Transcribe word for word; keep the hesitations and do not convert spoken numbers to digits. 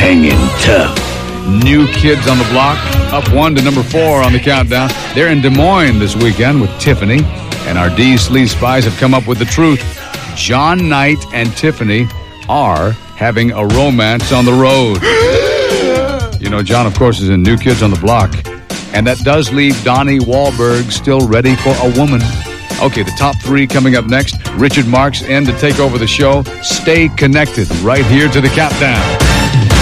hanging tough. New Kids on the Block, up one to number four on the countdown. They're in Des Moines this weekend with Tiffany, and our D Sleaze Spies have come up with the truth. John Knight and Tiffany are having a romance on the road. You know, John, of course, is in New Kids on the Block, and that does leave Donnie Wahlberg still ready for a woman. Okay, the top three coming up next. Richard Marx in to take over the show. Stay connected right here to the countdown.